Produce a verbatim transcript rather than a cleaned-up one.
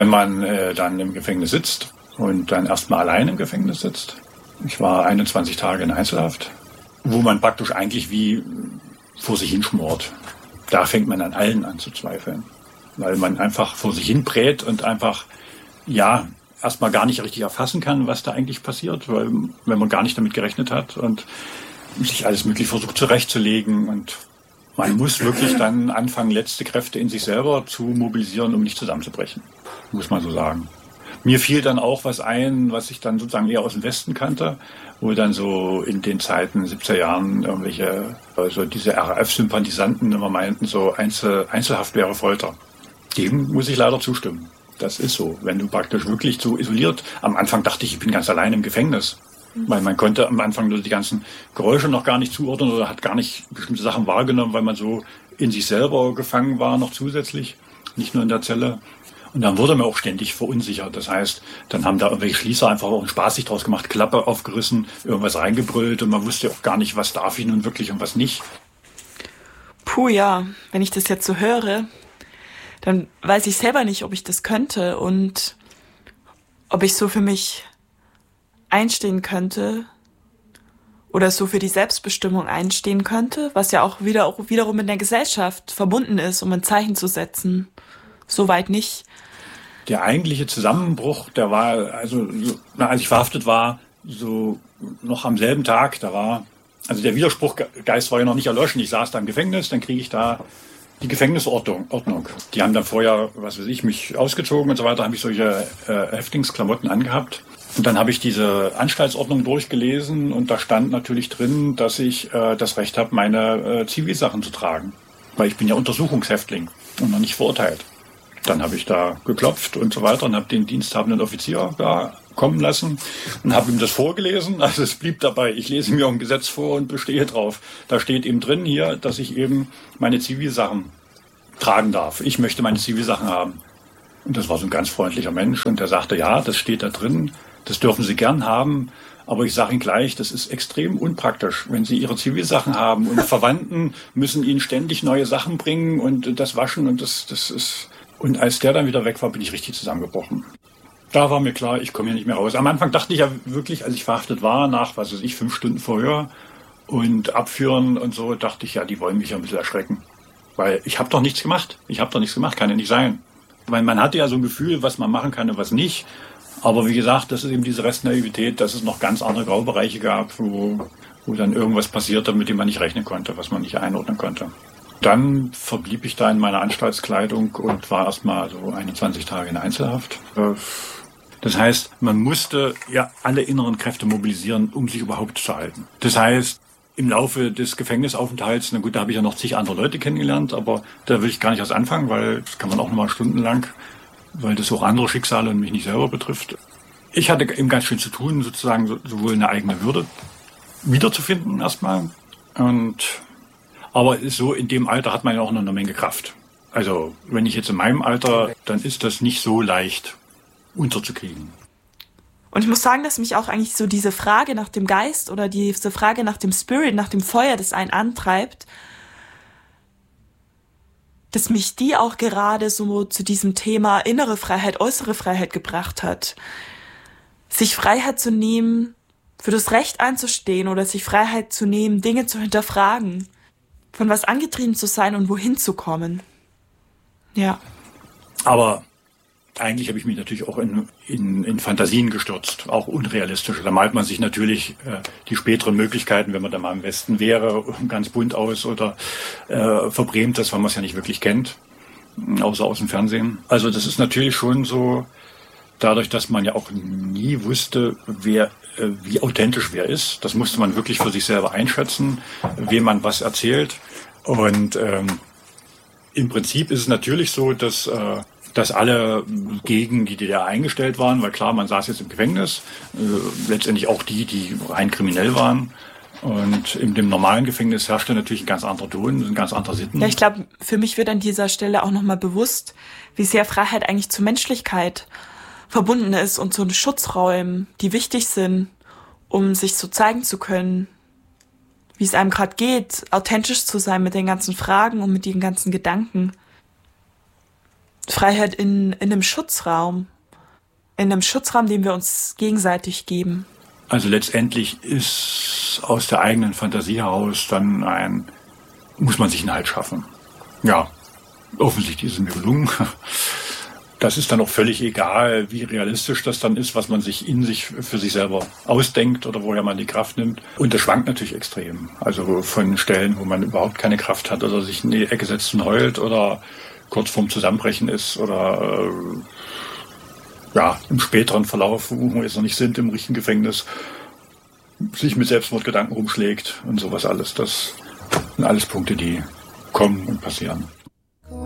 Wenn man äh, dann im Gefängnis sitzt und dann erstmal allein im Gefängnis sitzt. Ich war einundzwanzig Tage in Einzelhaft, wo man praktisch eigentlich wie vor sich hinschmort. Da fängt man an allen an zu zweifeln, weil man einfach vor sich hin brät und einfach, ja, erstmal gar nicht richtig erfassen kann, was da eigentlich passiert, weil wenn man gar nicht damit gerechnet hat und sich alles möglich versucht zurechtzulegen und man muss wirklich dann anfangen, letzte Kräfte in sich selber zu mobilisieren, um nicht zusammenzubrechen, muss man so sagen. Mir fiel dann auch was ein, was ich dann sozusagen eher aus dem Westen kannte, wo dann so in den Zeiten siebziger Jahren irgendwelche, also diese R A F-Sympathisanten immer meinten, so Einzel, Einzelhaft wäre Folter. Dem muss ich leider zustimmen. Das ist so. Wenn du praktisch wirklich so isoliert, am Anfang dachte ich, ich bin ganz allein im Gefängnis. Weil man konnte am Anfang nur die ganzen Geräusche noch gar nicht zuordnen oder hat gar nicht bestimmte Sachen wahrgenommen, weil man so in sich selber gefangen war, noch zusätzlich, nicht nur in der Zelle. Und dann wurde man auch ständig verunsichert. Das heißt, dann haben da irgendwelche Schließer einfach auch einen Spaß sich draus gemacht, Klappe aufgerissen, irgendwas reingebrüllt und man wusste auch gar nicht, was darf ich nun wirklich und was nicht. Puh, ja, wenn ich das jetzt so höre, dann weiß ich selber nicht, ob ich das könnte und ob ich so für mich einstehen könnte oder so für die Selbstbestimmung einstehen könnte, was ja auch, wieder, auch wiederum in der Gesellschaft verbunden ist, um ein Zeichen zu setzen. Soweit nicht. Der eigentliche Zusammenbruch, der war, also na, als ich verhaftet war, so noch am selben Tag, da war, also der Widerspruchgeist war ja noch nicht erloschen. Ich saß da im Gefängnis, dann kriege ich da die Gefängnisordnung. Ordnung. Die haben dann vorher, was weiß ich, mich ausgezogen und so weiter, habe ich solche äh, Häftlingsklamotten angehabt. Und dann habe ich diese Anstaltsordnung durchgelesen und da stand natürlich drin, dass ich äh, das Recht habe, meine äh, Zivilsachen zu tragen. Weil ich bin ja Untersuchungshäftling und noch nicht verurteilt. Dann habe ich da geklopft und so weiter und habe den diensthabenden Offizier da kommen lassen und habe ihm das vorgelesen. Also es blieb dabei, ich lese mir auch ein Gesetz vor und bestehe drauf. Da steht eben drin hier, dass ich eben meine Zivilsachen tragen darf. Ich möchte meine Zivilsachen haben. Und das war so ein ganz freundlicher Mensch und der sagte, ja, das steht da drin. Das dürfen Sie gern haben, aber ich sage Ihnen gleich, das ist extrem unpraktisch. Wenn Sie Ihre Zivilsachen haben und Verwandten müssen Ihnen ständig neue Sachen bringen und das waschen und das, das ist... Und als der dann wieder weg war, bin ich richtig zusammengebrochen. Da war mir klar, ich komme hier nicht mehr raus. Am Anfang dachte ich ja wirklich, als ich verhaftet war, nach, was weiß ich, fünf Stunden Verhör und Abführen und so, dachte ich, ja, die wollen mich ja ein bisschen erschrecken. Weil ich habe doch nichts gemacht. Ich habe doch nichts gemacht, kann ja nicht sein. Weil man hatte ja so ein Gefühl, was man machen kann und was nicht. Aber wie gesagt, das ist eben diese Restnaivität, dass es noch ganz andere Graubereiche gab, wo, wo dann irgendwas passierte, mit dem man nicht rechnen konnte, was man nicht einordnen konnte. Dann verblieb ich da in meiner Anstaltskleidung und war erstmal so einundzwanzig Tage in Einzelhaft. Das heißt, man musste ja alle inneren Kräfte mobilisieren, um sich überhaupt zu halten. Das heißt, im Laufe des Gefängnisaufenthalts, na gut, da habe ich ja noch zig andere Leute kennengelernt, aber da will ich gar nicht erst anfangen, weil das kann man auch noch mal stundenlang, weil das auch andere Schicksale und mich nicht selber betrifft. Ich hatte eben ganz schön zu tun, sozusagen sowohl eine eigene Würde wiederzufinden erstmal. Und aber so in dem Alter hat man ja auch noch eine Menge Kraft. Also wenn ich jetzt in meinem Alter, dann ist das nicht so leicht unterzukriegen. Und ich muss sagen, dass mich auch eigentlich so diese Frage nach dem Geist oder diese Frage nach dem Spirit, nach dem Feuer, das einen antreibt, dass mich die auch gerade so zu diesem Thema innere Freiheit, äußere Freiheit gebracht hat. Sich Freiheit zu nehmen, für das Recht einzustehen oder sich Freiheit zu nehmen, Dinge zu hinterfragen, von was angetrieben zu sein und wohin zu kommen. Ja. Aber eigentlich habe ich mich natürlich auch in, in, in Fantasien gestürzt, auch unrealistisch. Da malt man sich natürlich äh, die späteren Möglichkeiten, wenn man da mal im Westen wäre, ganz bunt aus oder äh, verbrämt das, weil man es ja nicht wirklich kennt, außer aus dem Fernsehen. Also das ist natürlich schon so, dadurch, dass man ja auch nie wusste, wer, äh, wie authentisch wer ist. Das musste man wirklich für sich selber einschätzen, wem man was erzählt. Und ähm, im Prinzip ist es natürlich so, dass äh, dass alle gegen die D D R eingestellt waren, weil klar, man saß jetzt im Gefängnis, äh, letztendlich auch die, die rein kriminell waren. Und in dem normalen Gefängnis herrschte natürlich ein ganz anderer Ton, ein ganz anderer Sitten. Ja, ich glaube, für mich wird an dieser Stelle auch nochmal bewusst, wie sehr Freiheit eigentlich zur Menschlichkeit verbunden ist und zu Schutzräumen, die wichtig sind, um sich so zeigen zu können, wie es einem gerade geht, authentisch zu sein mit den ganzen Fragen und mit den ganzen Gedanken. Freiheit in, in einem Schutzraum. In einem Schutzraum, den wir uns gegenseitig geben. Also letztendlich ist aus der eigenen Fantasie heraus dann ein, muss man sich einen Halt schaffen. Ja, offensichtlich ist es mir gelungen. Das ist dann auch völlig egal, wie realistisch das dann ist, was man sich in sich für sich selber ausdenkt oder woher man die Kraft nimmt. Und das schwankt natürlich extrem. Also von Stellen, wo man überhaupt keine Kraft hat oder sich in die Ecke setzt und heult oder kurz vorm Zusammenbrechen ist oder äh, ja, im späteren Verlauf, wo wir jetzt noch nicht sind, im richtigen Gefängnis, sich mit Selbstmordgedanken rumschlägt und sowas alles. Das sind alles Punkte, die kommen und passieren.